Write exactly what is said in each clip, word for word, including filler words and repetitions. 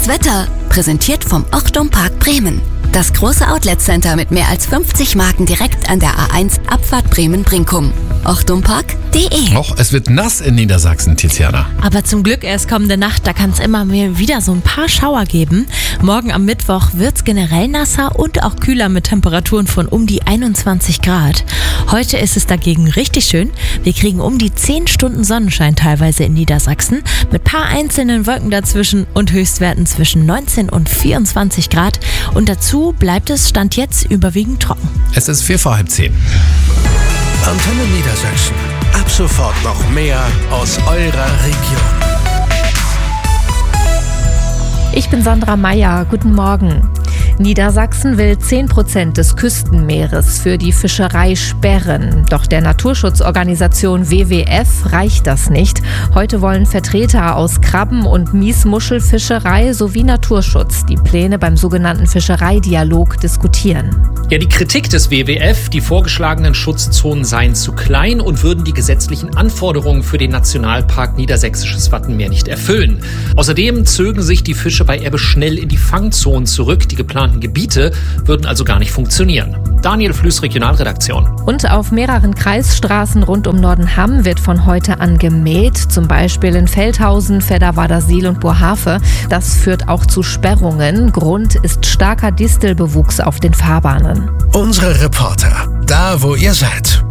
Wetter, präsentiert vom Ochtum Park Bremen. Das große Outlet-Center mit mehr als fünfzig Marken direkt an der A eins Abfahrt Bremen-Brinkum. ochtumpark punkt de. Och, es wird nass in Niedersachsen, Tiziana. Aber zum Glück erst kommende Nacht, da kann es immer mehr wieder so ein paar Schauer geben. Morgen am Mittwoch wird es generell nasser und auch kühler mit Temperaturen von um die einundzwanzig Grad. Heute ist es dagegen richtig schön. Wir kriegen um die zehn Stunden Sonnenschein teilweise in Niedersachsen mit paar einzelnen Wolken dazwischen und Höchstwerten zwischen neunzehn und vierundzwanzig Grad. Und dazu bleibt es Stand jetzt überwiegend trocken. Es ist vier vor halb zehn. Antenne Niedersachsen. Ab sofort noch mehr aus eurer Region. Ich bin Sandra Meyer. Guten Morgen. Niedersachsen will zehn Prozent des Küstenmeeres für die Fischerei sperren. Doch der Naturschutzorganisation W W F reicht das nicht. Heute wollen Vertreter aus Krabben- und Miesmuschelfischerei sowie Naturschutz die Pläne beim sogenannten Fischereidialog diskutieren. Ja, die Kritik des W W F, die vorgeschlagenen Schutzzonen seien zu klein und würden die gesetzlichen Anforderungen für den Nationalpark Niedersächsisches Wattenmeer nicht erfüllen. Außerdem zögen sich die Fische bei Ebbe schnell in die Fangzonen zurück. Die geplanten Gebiete würden also gar nicht funktionieren. Daniel Flüß, Regionalredaktion. Und auf mehreren Kreisstraßen rund um Nordenham wird von heute an gemäht, zum Beispiel in Feldhausen, Fedderwader-Siel und Boerhaave. Das führt auch zu Sperrungen. Grund ist starker Distelbewuchs auf den Fahrbahnen. Unsere Reporter, da wo ihr seid.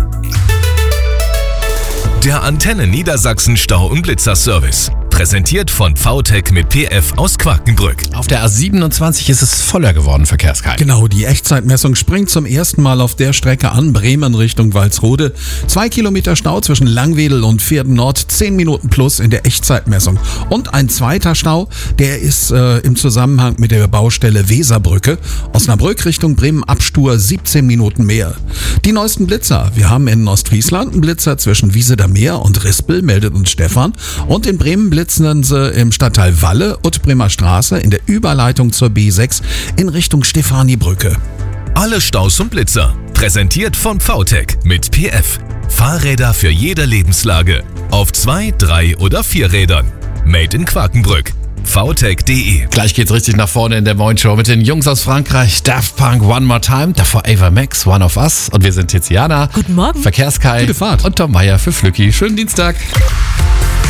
Der Antenne Niedersachsen Stau- und Blitzer-Service. Präsentiert von V T E C mit P F aus Quakenbrück. Auf der A siebenundzwanzig ist es voller geworden, Verkehrskalt. Genau, die Echtzeitmessung springt zum ersten Mal auf der Strecke an, Bremen Richtung Walsrode. Zwei Kilometer Stau zwischen Langwedel und Vierden Nord, zehn Minuten plus in der Echtzeitmessung. Und ein zweiter Stau, der ist äh, im Zusammenhang mit der Baustelle Weserbrücke. Osnabrück Richtung Bremen Abstur, siebzehn Minuten mehr. Die neuesten Blitzer. Wir haben in Ostfriesland einen Blitzer zwischen Wieseder Meer und Rispel, meldet uns Stefan. Und in Bremen blitzen sie im Stadtteil Walle, Ottbremer Straße, in der Überleitung zur B sechs in Richtung Stefanibrücke. Alle Staus und Blitzer. Präsentiert von V T E C mit P F. Fahrräder für jede Lebenslage. Auf zwei, drei oder vier Rädern. Made in Quakenbrück. v t e c punkt de. Gleich geht's richtig nach vorne in der Moin Show mit den Jungs aus Frankreich. Daft Punk, One More Time. Davor Ava Max, One of Us. Und wir sind Tiziana. Guten Morgen. Verkehrskai. Gute Fahrt. Und Tom Meyer für Flücki. Schönen Dienstag.